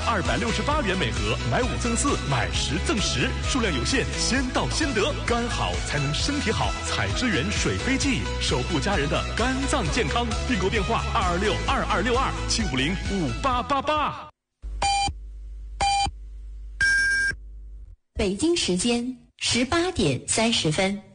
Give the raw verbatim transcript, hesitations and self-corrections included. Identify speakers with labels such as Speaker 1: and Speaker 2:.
Speaker 1: 二百六十八元每盒，买五赠四，买十赠十，数量有限，先到先得。肝好才能身体好，采之源水飞剂，守护家人的肝脏健康。订购电话二二六二二六二七五零五八八八。
Speaker 2: 北京时间十八点三十分。